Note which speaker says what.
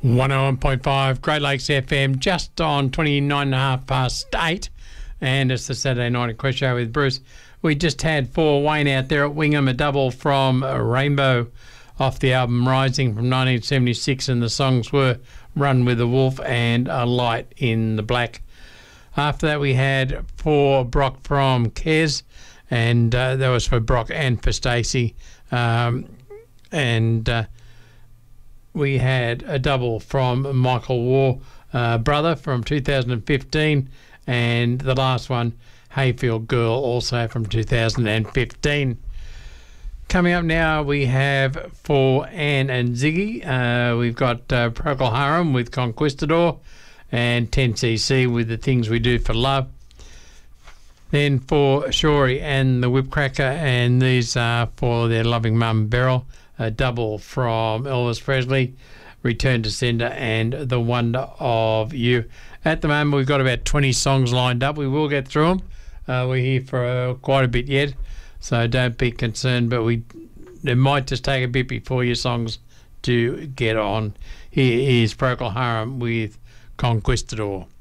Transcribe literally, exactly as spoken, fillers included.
Speaker 1: one oh one point five Great Lakes F M, just on twenty-nine and a half past eight, and it's the Saturday Night Request Show with Bruce. We just had for Wayne out there at Wingham a double from Rainbow off the album Rising from nineteen seventy-six, and the songs were Run with the Wolf and A Light in the Black. After that we had for Brock from Kez, and uh, that was for Brock and for Stacey, um, and uh, we had a double from Michael War, uh, Brother, from two thousand fifteen, and the last one, Hayfield Girl, also from two thousand fifteen. Coming up now, we have for Anne and Ziggy, uh, we've got uh, Procol Harum with Conquistador, and ten C C with The Things We Do for Love. Then for Shorey and the Whipcracker, and these are for their loving mum Beryl, a double from Elvis Presley, Return to Sender, and The Wonder of You. At the moment, we've got about twenty songs lined up. We will get through them. Uh, we're here for uh, quite a bit yet, so don't be concerned, but we it might just take a bit before your songs do get on. Here is Procol Harum with Conquistador.